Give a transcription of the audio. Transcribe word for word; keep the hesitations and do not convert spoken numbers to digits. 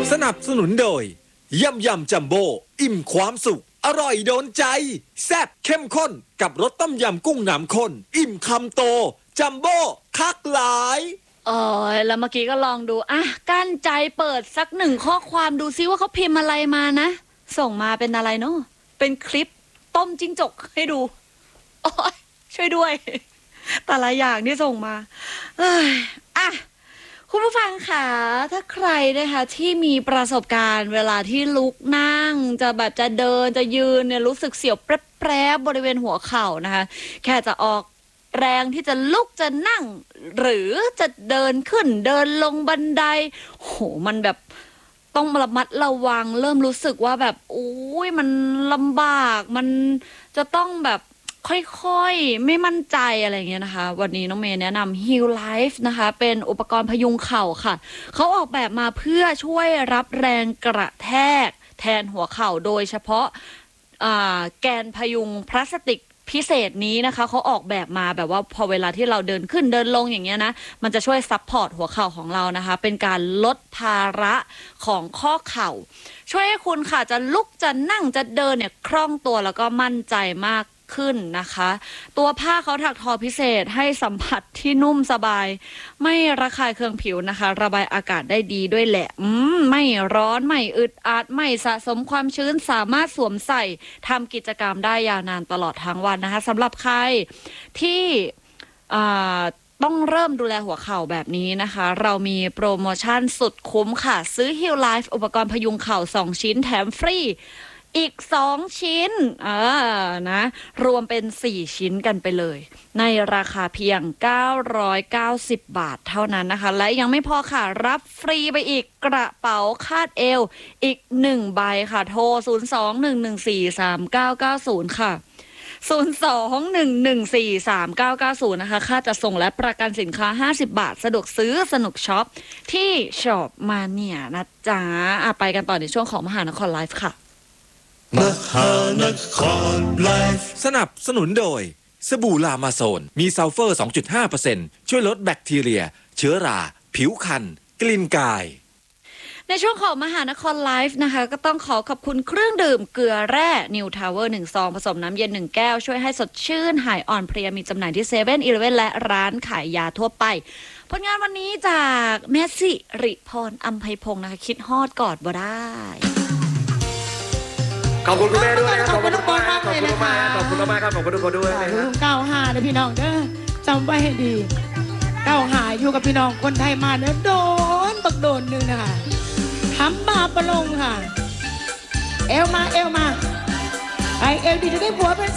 สนับสนุนโดยยำยำจัมโบ้อิ่มความสุขอร่อยโดนใจแซ่บเข้มข้นกับรสต้มยำกุ้งน้ำข้นอิ่มคำโตจัมโบ้คักหลายเออแล้วเมื่อกี้ก็ลองดูอ่ะกั้นใจเปิดสักหนึ่งข้อความดูซิว่าเขาพิมพ์อะไรมานะส่งมาเป็นอะไรเนาะเป็นคลิปต้มจิ้งจกให้ดูโอ้ยช่วยด้วยแต่ละอย่างที่ส่งมาเอ้ยอ่ะคุณผู้ฟังค่ะถ้าใครนะคะที่มีประสบการณ์เวลาที่ลุกนั่งจะแบบจะเดินจะยืนเนี่ยรู้สึกเสียวแปรๆบริเวณหัวเข่านะคะแค่จะออกแรงที่จะลุกจะนั่งหรือจะเดินขึ้นเดินลงบันไดโหมันแบบต้องระมัดระวังเริ่มรู้สึกว่าแบบโอ้ยมันลำบากมันจะต้องแบบค่อยๆไม่มั่นใจอะไรเงี้ยนะคะวันนี้น้องเมย์แนะนำ Heal Life นะคะเป็นอุปกรณ์พยุงเข่าค่ะเขาออกแบบมาเพื่อช่วยรับแรงกระแทกแทนหัวเข่าโดยเฉพาะแกนพยุงพลาสติกพิเศษนี้นะคะเขาออกแบบมาแบบว่าพอเวลาที่เราเดินขึ้นเดินลงอย่างเงี้ยนะมันจะช่วยซัพพอร์ตหัวเข่าของเรานะคะเป็นการลดภาระของข้อเข่าช่วยให้คุณค่ะจะลุกจะนั่งจะเดินเนี่ยคล่องตัวแล้วก็มั่นใจมากขึ้นนะคะตัวผ้าเขาถักทอพิเศษให้สัมผัสที่นุ่มสบายไม่ระคายเคืองผิวนะคะระบายอากาศได้ดีด้วยแหละอืมไม่ร้อนไม่อึดอัดไม่สะสมความชื้นสามารถสวมใส่ทำกิจกรรมได้ยาวนานตลอดทั้งวันนะคะสำหรับใครที่อ่าต้องเริ่มดูแลหัวเข่าแบบนี้นะคะเรามีโปรโมชั่นสุดคุ้มค่ะซื้อ Heal Life อุปกรณ์พยุงเข่าสองชิ้นแถมฟรีอีกสองชิ้นเออนะรวมเป็นสี่ชิ้นกันไปเลยในราคาเพียงเก้าร้อยเก้าสิบบาทเท่านั้นนะคะและยังไม่พอค่ะรับฟรีไปอีกกระเป๋าคาดเอวอีกหนึ่งใบค่ะโทรศูนย์ สอง หนึ่ง หนึ่ง สี่ สาม เก้า เก้า ศูนย์ค่ะศูนย์ สอง หนึ่ง หนึ่ง สี่ สาม เก้า เก้า ศูนย์นะคะค่าจัดส่งและประกันสินค้าห้าสิบบาทสะดวกซื้อสนุกช็อปที่ช็อปมาเนี่ยนะจ๊ะไปกันต่อในช่วงของมหานครไลฟ์ค่ะมหานครไลฟ์สนับสนุนโดยสบู่ลามาโซนมีซัลเฟอร์ สองจุดห้าเปอร์เซ็นต์ ช่วยลดแบคทีเรียเชื้อราผิวคันกลิ่นกายในช่วงของมหานครไลฟ์นะคะก็ต้องขอขอบคุณเครื่องดื่มเกลือแร่นิวทาวเวอร์หนึ่งซองผสมน้ำเย็นหนึ่งแก้วช่วยให้สดชื่นหายอ่อนเพลียมีจำหน่ายที่เซเว่นอีเลฟเว่นและร้านขายยาทั่วไปผลงานวันนี้จากแม่สิริพรอัมไพพงศ์นะคะคิดฮอดกอดบ่ได้ขอบคุณคุณแม่ด้วยนะครับขอบคุณทุกคนมากเลยนะคะขอบคุณมากครับขอบคุณทุกคนด้วยนะครับเก้าห้าเด้อพี่น้องเด้อจำไว้ให้ดีเก้าห้าอยู่กับพี่น้องคนไทยมาเด้อโดนบักโดนหนึ่งนะคะทำบาปประลงค่ะเอวมาเอวมาไอเอวดีจะได้ผัวเป็น